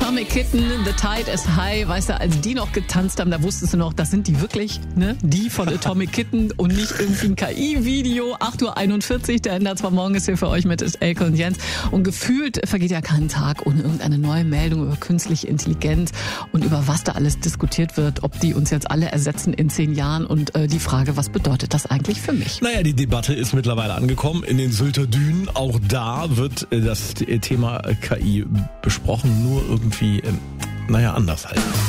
Atomic Kitten, The Tide is High, weißt du, als die noch getanzt haben, da wusstest du noch, das sind die wirklich, ne? Die von Atomic Kitten und nicht irgendwie ein KI-Video. 8:41 Uhr, der NDR2 Morgen ist hier für euch mit Elke und Jens. Und gefühlt vergeht ja kein Tag ohne irgendeine neue Meldung über künstliche Intelligenz und über was da alles diskutiert wird, ob die uns jetzt alle ersetzen in 10 Jahren und die Frage, was bedeutet das eigentlich für mich? Naja, die Debatte ist mittlerweile angekommen in den Sylter Dünen. Auch da wird das Thema KI besprochen, nur irgendwie, anders halt.